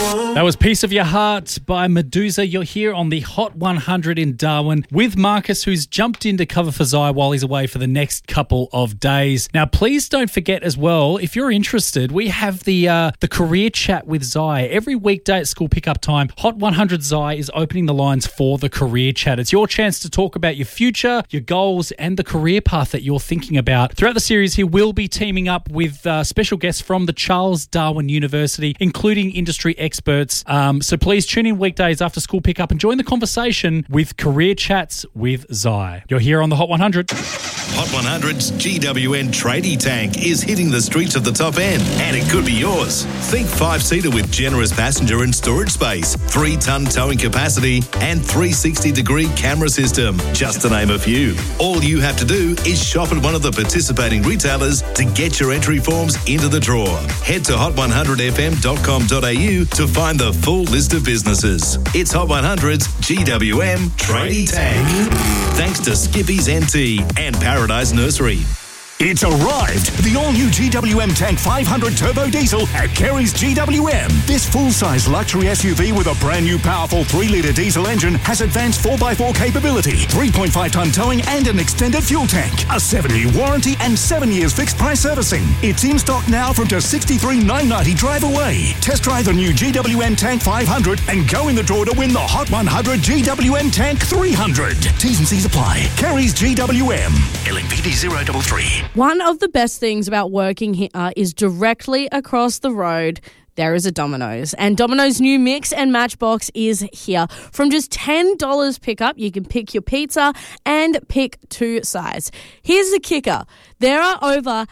That was Piece of Your Heart by Medusa. You're here on the Hot 100 in Darwin with Marcus, who's jumped in to cover for Zai while he's away for the next couple of days. Now, please don't forget as well, if you're interested, we have the career chat with Zai. Every weekday at school pickup time, Hot 100 Zai is opening the lines for the career chat. It's your chance to talk about your future, your goals, and the career path that you're thinking about. Throughout the series, he will be teaming up with special guests from the Charles Darwin University, including industry experts. So please tune in weekdays after school pickup and join the conversation with Career Chats with Zai. You're here on the Hot 100. Hot 100's GWN Tradie Tank is hitting the streets of the top end, and it could be yours. Think 5-seater with generous passenger and storage space, 3-ton towing capacity, and 360-degree camera system, just to name a few. All you have to do is shop at one of the participating retailers to get your entry forms into the draw. Head to hot100fm.com.au to find the full list of businesses. It's Hot 100's GWM Tradie Tank. Thanks to Skippy's NT and Paradise Nursery. It's arrived! The all-new GWM Tank 500 Turbo Diesel at Kerry's GWM. This full-size luxury SUV with a brand-new powerful 3-litre diesel engine has advanced 4x4 capability, 3.5-tonne towing and an extended fuel tank, a 7-year warranty and 7 years fixed-price servicing. It's in stock now from just $63,990 drive away. Test drive the new GWM Tank 500 and go in the draw to win the Hot 100 GWM Tank 300. T's and C's apply. Kerry's GWM. LMPD 033. One of the best things about working here is directly across the road there is a Domino's. And Domino's new Mix and Match box is here. From just $10 pickup, you can pick your pizza and pick 2 sides. Here's the kicker. There are over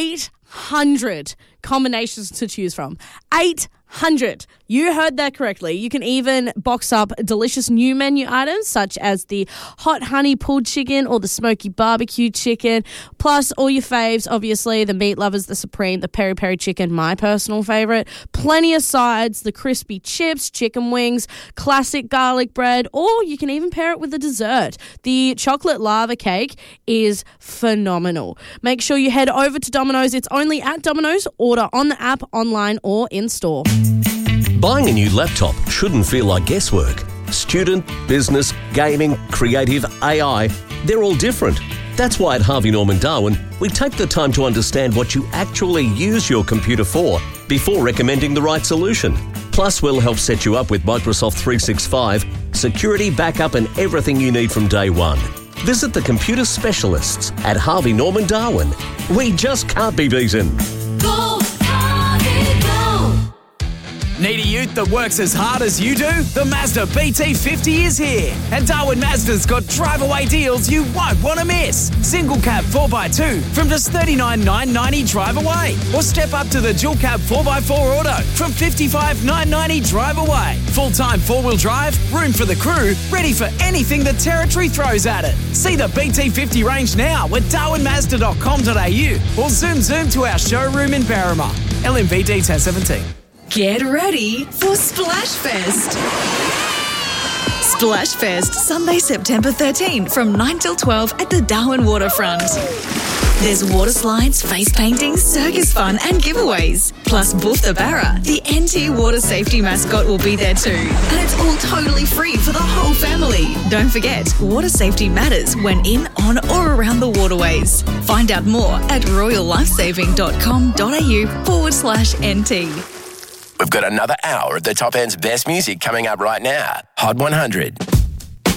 800 combinations to choose from. 800. You heard that correctly. You can even box up delicious new menu items such as the hot honey pulled chicken or the smoky barbecue chicken, plus all your faves, obviously, the meat lovers, the supreme, the peri peri chicken, my personal favorite, plenty of sides, the crispy chips, chicken wings, classic garlic bread, or you can even pair it with a dessert. The chocolate lava cake is phenomenal. Make sure you head over to Domino's. It's only at Domino's. Order on the app, online, or in store. Buying a new laptop shouldn't feel like guesswork. Student, business, gaming, creative, AI, they're all different. That's why at Harvey Norman Darwin, we take the time to understand what you actually use your computer for before recommending the right solution. Plus, we'll help set you up with Microsoft 365, security, backup, and everything you need from day one. Visit the computer specialists at Harvey Norman Darwin. We just can't be beaten. Go, Harvey, go! Need a ute that works as hard as you do? The Mazda BT50 is here. And Darwin Mazda's got drive-away deals you won't want to miss. Single cab 4x2 from just $39,990 drive away. Or step up to the dual cab 4x4 auto from $55,990 drive away. Full-time 4-wheel drive, room for the crew, ready for anything the territory throws at it. See the BT50 range now at darwinmazda.com.au or zoom to our showroom in Berrima. LMVD 1017. Get ready for Splash Fest. Splash Fest, Sunday, September 13 from 9 till 12 at the Darwin Waterfront. There's water slides, face painting, circus fun and giveaways. Plus Boof the Barra, the NT water safety mascot, will be there too. And it's all totally free for the whole family. Don't forget, water safety matters when in, on or around the waterways. Find out more at royallifesaving.com.au/NT. We've got another hour of the top end's best music coming up right now. Hot 100.